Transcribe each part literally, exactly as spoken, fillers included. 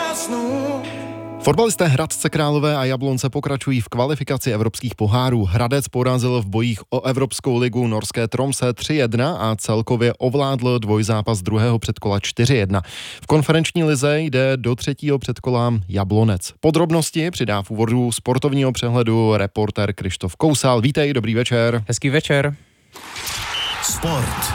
snů. Fotbalisté Hradce Králové a Jablonce pokračují v kvalifikaci evropských pohárů. Hradec porazil v bojích o Evropskou ligu norské Tromsø tři jedna a celkově ovládl dvojzápas druhého předkola čtyři jedna. V konferenční lize jde do třetího předkola Jablonec. Podrobnosti přidá v úvodu sportovního přehledu reportér Krištof Kousal. Vítej, dobrý večer. Hezký večer. Sport.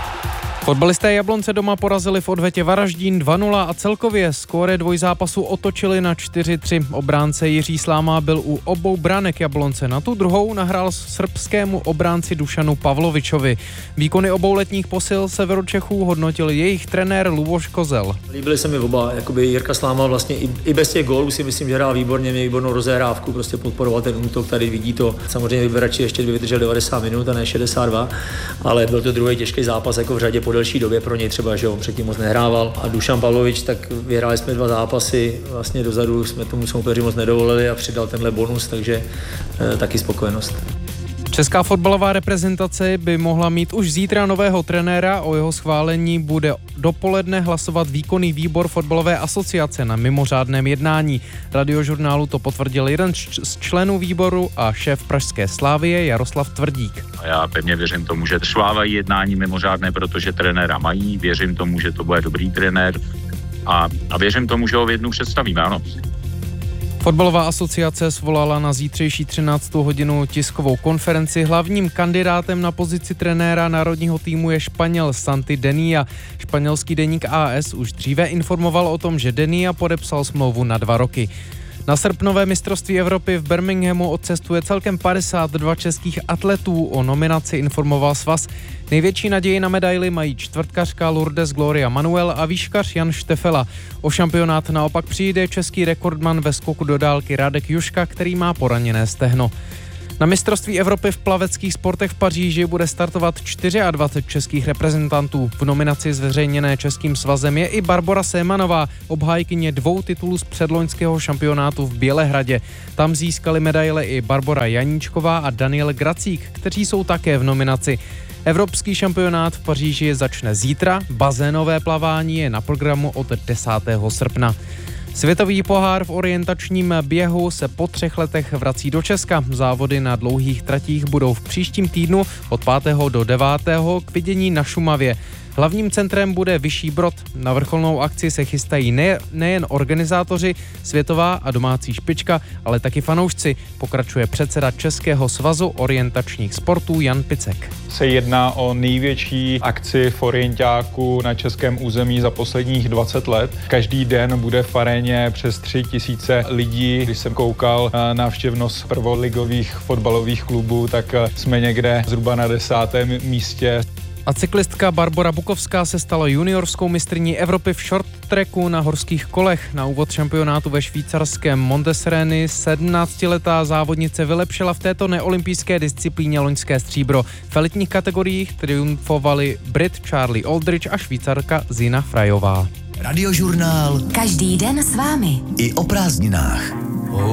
Fotbalisté Jablonce doma porazili v odvetě Varaždín dva nula a celkově skóre dvojzápasu otočili na čtyři tři. Obránce Jiří Sláma byl u obou branek Jablonce, na tu druhou nahrál srbskému obránci Dušanu Pavlovičovi. Výkony obou letních posil Severočechů hodnotil jejich trenér Luboš Kozel. Líbily se mi oba, jakoby Jirka Sláma vlastně i, i bez těch gólů si myslím, že hrál výborně, měl výbornou rozehrávku, prostě podporoval ten útok, tady vidí to. Samozřejmě vyberači ještě vydrželi devadesát minut a ne šedesát dva, ale byl to druhý těžký zápas jako v řadě po delší době pro něj třeba, že on předtím moc nehrával. A Dušan Pavlovič, tak vyhráli jsme dva zápasy, vlastně dozadu jsme tomu soupeři moc nedovolili a přidal tenhle bonus, takže e, taky spokojenost. Česká fotbalová reprezentace by mohla mít už zítra nového trenéra, o jeho schválení bude dopoledne hlasovat výkonný výbor fotbalové asociace na mimořádném jednání. Radiožurnálu to potvrdil jeden z členů výboru a šéf pražské Slavie Jaroslav Tvrdík. A já pevně věřím tomu, že šlávají jednání mimořádné, protože trenéra mají, věřím tomu, že to bude dobrý trenér a, a věřím tomu, že ho v jednu představíme, ano. Fotbalová asociace svolala na zítřejší třináctou hodinu tiskovou konferenci. Hlavním kandidátem na pozici trenéra národního týmu je Španěl Santi Denia. Španělský deník A S už dříve informoval o tom, že Denia podepsal smlouvu na dva roky. Na srpnové mistrovství Evropy v Birminghamu odcestuje celkem padesát dva českých atletů. O nominaci informoval svaz. Největší naději na medaili mají čtvrtkařka Lourdes Gloria Manuel a výškař Jan Štefela. O šampionát naopak přijde český rekordman ve skoku do dálky Radek Juška, který má poraněné stehno. Na mistrovství Evropy v plaveckých sportech v Paříži bude startovat dvacet čtyři českých reprezentantů. V nominaci zveřejněné Českým svazem je i Barbora Sémanová, obhájkyně dvou titulů z předloňského šampionátu v Bělehradě. Tam získali medaile i Barbora Janíčková a Daniel Gracík, kteří jsou také v nominaci. Evropský šampionát v Paříži začne zítra, bazénové plavání je na programu od desátého srpna. Světový pohár v orientačním běhu se po třech letech vrací do Česka. Závody na dlouhých tratích budou v příštím týdnu od pátého do devátého k vidění na Šumavě. Hlavním centrem bude Vyšší Brod. Na vrcholnou akci se chystají ne, nejen organizátoři, světová a domácí špička, ale taky fanoušci, pokračuje předseda Českého svazu orientačních sportů Jan Picek. Se jedná o největší akci v orientáku na českém území za posledních dvacet let. Každý den bude v aréně přes tři tisíce lidí. Když jsem koukal na návštěvnost prvoligových fotbalových klubů, tak jsme někde zhruba na desátém místě. A cyklistka Barbora Bukovská se stala juniorskou mistryní Evropy v short tracku na horských kolech. Na úvod šampionátu ve švýcarském Montesereni sedmnáctiletá závodnice vylepšila v této neolympijské disciplíně loňské stříbro. V elitních kategoriích triumfovali Brit Charlie Aldridge a Švýcarka Zina Frajová. Radiožurnál. Každý den s vámi. I o prázdninách.